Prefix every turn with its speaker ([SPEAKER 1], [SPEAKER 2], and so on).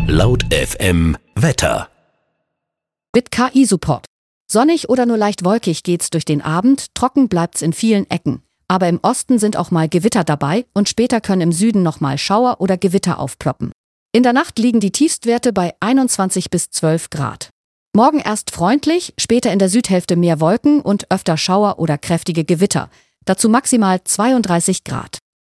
[SPEAKER 1] Laut FM Wetter.
[SPEAKER 2] Mit KI-Support. Sonnig oder nur leicht wolkig geht's durch den Abend, trocken bleibt's in vielen Ecken. Aber im Osten sind auch mal Gewitter dabei und später können im Süden nochmal Schauer oder Gewitter aufploppen. In der Nacht liegen die Tiefstwerte bei 21 bis 12 Grad. Morgen erst freundlich, später in der Südhälfte mehr Wolken und öfter Schauer oder kräftige Gewitter. Dazu maximal 32 Grad.